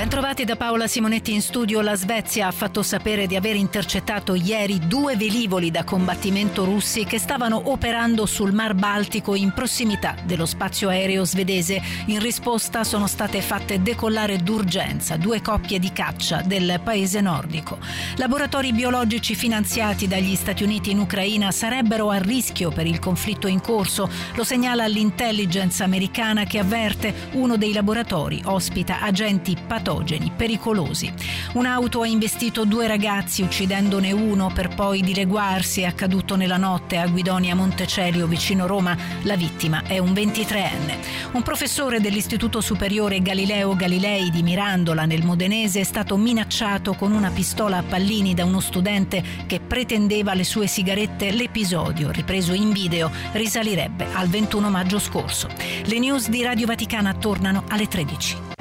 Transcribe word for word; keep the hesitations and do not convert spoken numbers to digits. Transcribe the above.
Bentrovati da Paola Simonetti in studio. La Svezia ha fatto sapere di aver intercettato ieri due velivoli da combattimento russi che stavano operando sul Mar Baltico in prossimità dello spazio aereo svedese. In risposta sono state fatte decollare d'urgenza due coppie di caccia del paese nordico. Laboratori biologici finanziati dagli Stati Uniti in Ucraina sarebbero a rischio per il conflitto in corso. Lo segnala l'intelligence americana, che avverte uno dei laboratori ospita agenti patogeni pericolosi. Un'auto ha investito due ragazzi uccidendone uno per poi dileguarsi. È accaduto nella notte a Guidonia Montecelio vicino Roma. La vittima è un ventitreenne. Un professore dell'Istituto Superiore Galileo Galilei di Mirandola nel Modenese è stato minacciato con una pistola a pallini da uno studente che pretendeva le sue sigarette. L'episodio, ripreso in video, risalirebbe al ventuno maggio scorso. Le news di Radio Vaticana tornano alle tredici.